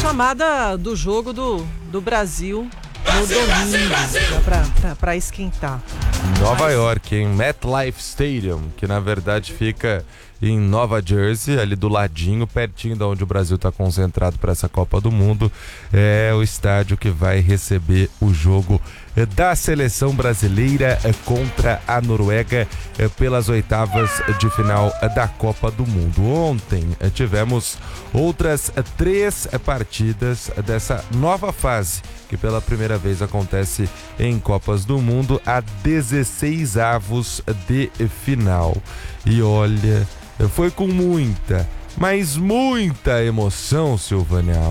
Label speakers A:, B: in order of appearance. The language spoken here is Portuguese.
A: chamada do jogo do Brasil no domingo, para esquentar.
B: Nova York, em MetLife Stadium, que na verdade fica em Nova Jersey, ali do ladinho, pertinho de onde o Brasil está concentrado para essa Copa do Mundo. É o estádio que vai receber o jogo da seleção brasileira contra a Noruega pelas oitavas de final da Copa do Mundo. Ontem tivemos outras 3 partidas dessa nova fase, que pela primeira vez acontece em Copas do Mundo, a 16avos de final. E olha, foi com muita, mas muita emoção, Silvânia.